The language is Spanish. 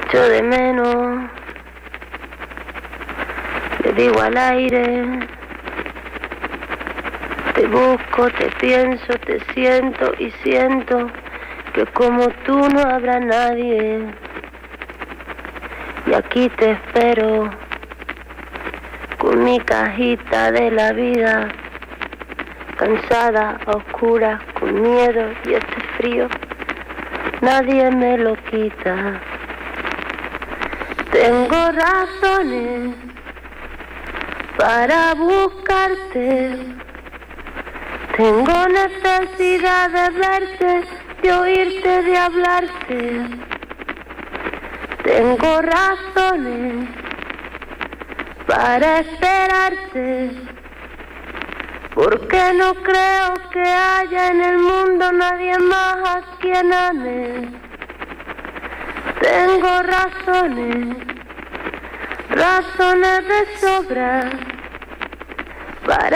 echo de menos, le digo al aire, te busco, te pienso, te siento y siento que como tú no habrá nadie. Y aquí te espero con mi cajita de la vida, cansada, oscura, con miedo y este frío, nadie me lo quita. Tengo razones para buscarte, tengo necesidad de verte, de oírte, de hablarte. Tengo razones para esperarte, porque no creo que haya en el mundo nadie más a quien ame. Tengo razones, razones de sobra para